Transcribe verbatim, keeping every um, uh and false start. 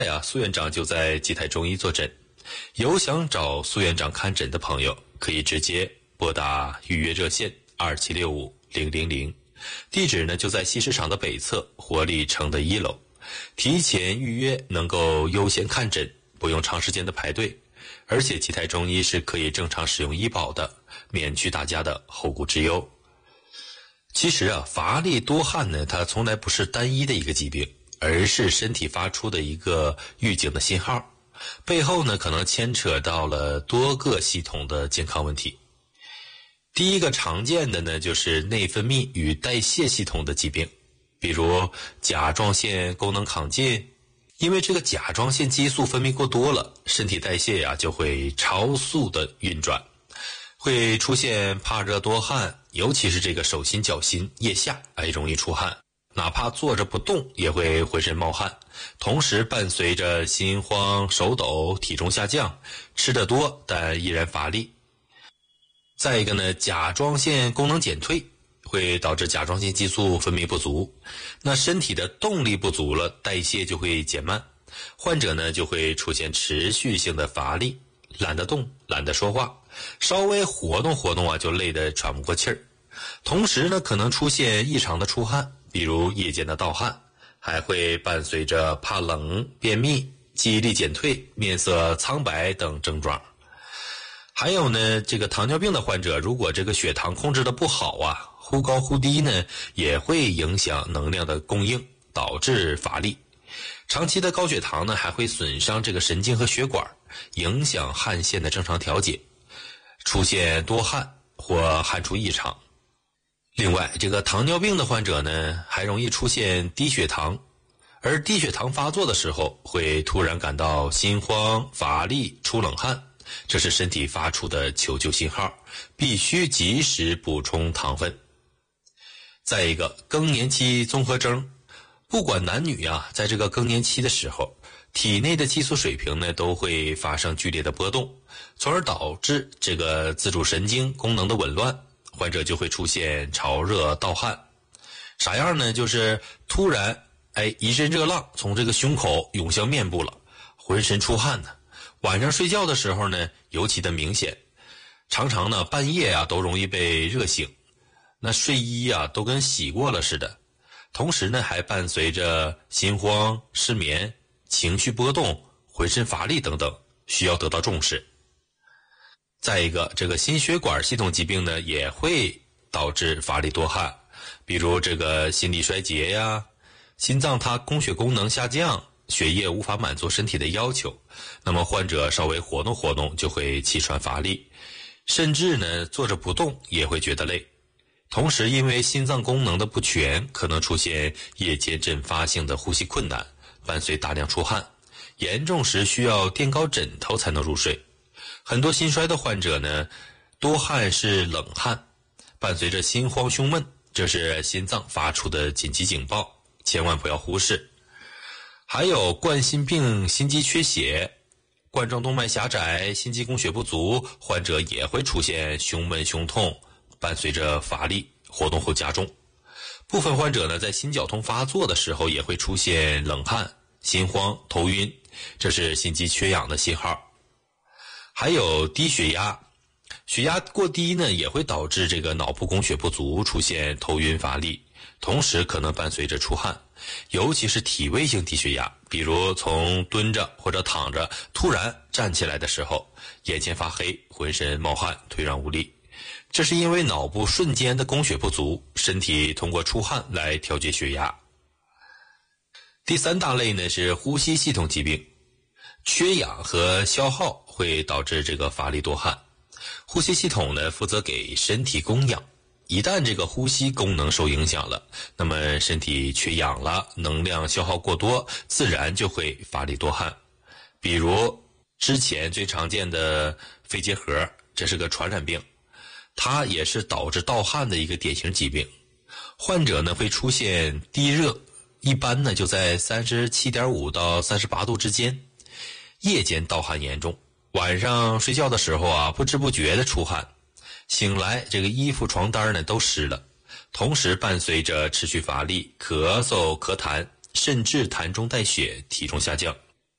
呀，苏院长就在济泰中医坐诊。有想找苏院长看诊的朋友，可以直接拨打预约热线二七六五零零零，地址呢就在西市场的北侧活力城的一楼。提前预约能够优先看诊，不用长时间的排队，而且济泰中医是可以正常使用医保的，免去大家的后顾之忧。其实啊，乏力多汗呢，它从来不是单一的一个疾病，而是身体发出的一个预警的信号，背后呢可能牵扯到了多个系统的健康问题。第一个常见的呢就是内分泌与代谢系统的疾病，比如甲状腺功能亢进，因为这个甲状腺激素分泌过多了，身体代谢呀就会超速的运转，会出现怕热多汗，尤其是这个手心脚心腋下哎容易出汗，哪怕坐着不动也会浑身冒汗，同时伴随着心慌手抖，体重下降，吃得多但依然乏力。再一个呢，甲状腺功能减退会导致甲状腺激素分泌不足，那身体的动力不足了，代谢就会减慢，患者呢就会出现持续性的乏力，懒得动，懒得说话，稍微活动活动啊就累得喘不过气儿。同时呢可能出现异常的出汗，比如夜间的盗汗，还会伴随着怕冷、便秘、记忆力减退、面色苍白等症状。还有呢，这个糖尿病的患者，如果这个血糖控制的不好啊，忽高忽低呢，也会影响能量的供应，导致乏力。长期的高血糖呢，还会损伤这个神经和血管，影响汗腺的正常调节，出现多汗或汗出异常。另外，这个糖尿病的患者呢，还容易出现低血糖，而低血糖发作的时候，会突然感到心慌、乏力、出冷汗，这是身体发出的求救信号，必须及时补充糖分。再一个，更年期综合征，不管男女啊，在这个更年期的时候，体内的激素水平呢都会发生剧烈的波动，从而导致这个自主神经功能的紊乱，患者就会出现潮热盗汗。啥样呢？就是突然哎一阵热浪从这个胸口涌向面部了，浑身出汗呢。晚上睡觉的时候呢尤其的明显，常常呢半夜啊都容易被热醒，那睡衣啊都跟洗过了似的。同时呢还伴随着心慌、失眠、情绪波动、浑身乏力等等，需要得到重视。再一个，这个心血管系统疾病呢也会导致乏力多汗，比如这个心力衰竭呀，心脏它供血功能下降，血液无法满足身体的要求，那么患者稍微活动活动就会气喘乏力，甚至呢坐着不动也会觉得累。同时因为心脏功能的不全，可能出现夜间阵发性的呼吸困难，伴随大量出汗，严重时需要垫高枕头才能入睡。很多心衰的患者呢，多汗是冷汗，伴随着心慌胸闷，这是心脏发出的紧急警报，千万不要忽视。还有冠心病、心肌缺血、冠状动脉狭窄、心肌供血不足，患者也会出现胸闷胸痛，伴随着乏力，活动后加重。部分患者呢，在心绞痛发作的时候也会出现冷汗、心慌、头晕，这是心肌缺氧的信号。还有低血压，血压过低呢，也会导致这个脑部供血不足，出现头晕乏力，同时可能伴随着出汗，尤其是体位性低血压，比如从蹲着或者躺着突然站起来的时候，眼前发黑，浑身冒汗，腿软无力，这是因为脑部瞬间的供血不足，身体通过出汗来调节血压。第三大类呢是呼吸系统疾病，缺氧和消耗会导致这个乏力多汗。呼吸系统呢负责给身体供氧，一旦这个呼吸功能受影响了，那么身体缺氧了，能量消耗过多，自然就会乏力多汗。比如之前最常见的肺结核，这是个传染病，它也是导致盗汗的一个典型疾病。患者呢会出现低热，一般呢就在 三十七点五 到三十八度之间，夜间盗汗严重，晚上睡觉的时候啊不知不觉的出汗，醒来这个衣服床单呢都湿了，同时伴随着持续乏力、咳嗽、咳痰，甚至痰中带血，体重下降。